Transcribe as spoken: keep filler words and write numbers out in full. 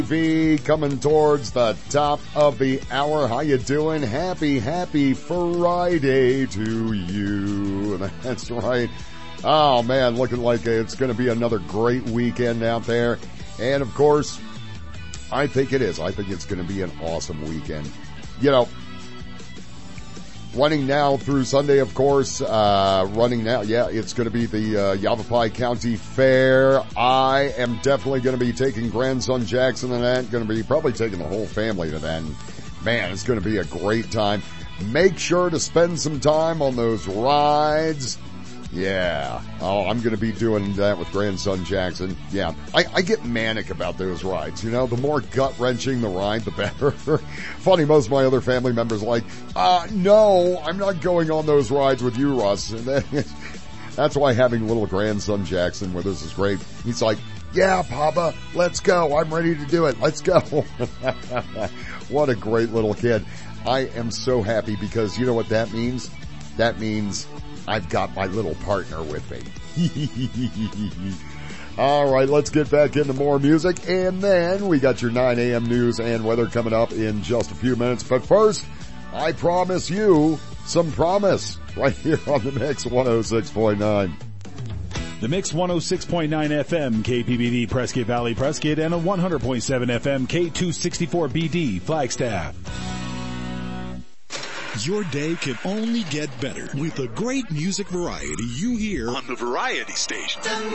V coming towards the top of the hour. How you doing? Happy, happy Friday to you. That's right. Oh man, looking like it's going to be another great weekend out there. And of course, I think it is. I think it's going to be an awesome weekend. You know, running now through Sunday, of course, uh, running now, yeah, it's going to be the, uh, Yavapai County Fair. I am definitely going to be taking grandson Jackson to that, going to be probably taking the whole family to that. And man, it's going to be a great time. Make sure to spend some time on those rides. Yeah. Oh, I'm going to be doing that with grandson Jackson. Yeah. I, I get manic about those rides. You know, the more gut-wrenching the ride, the better. Funny, most of my other family members are like, uh, no, I'm not going on those rides with you, Russ. And that's why having little grandson Jackson with us is great. He's like, yeah, Papa, let's go. I'm ready to do it. Let's go. What a great little kid. I am so happy because you know what that means? That means I've got my little partner with me. All right, let's get back into more music. And then we got your nine a.m. news and weather coming up in just a few minutes. But first, I promise you some promise right here on the Mix one oh six point nine. The Mix one oh six point nine F M, K P B D, Prescott Valley, Prescott, and a one hundred point seven F M, K two sixty-four B D, Flagstaff. Your day can only get better with the great music variety you hear on the Variety Station.